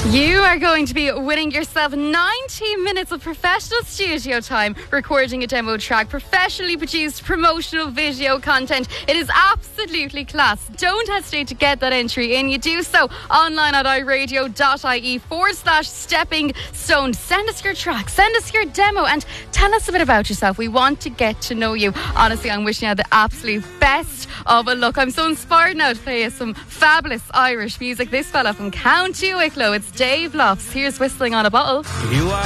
You are going to be winning yourself 90 minutes of professional studio time recording a demo track, professionally produced promotional video content. It is absolutely class. Don't hesitate to get that entry in. You do so online at iRadio.ie/stepping stone. Send us your track, send us your demo, and tell us a bit about yourself. We want to get to know you. Honestly, I'm wishing you the absolute best of luck. I'm so inspired now to play you some fabulous Irish music. This fella from County Wicklow, it's Dave Lofts. Here's Whistling on a Bottle.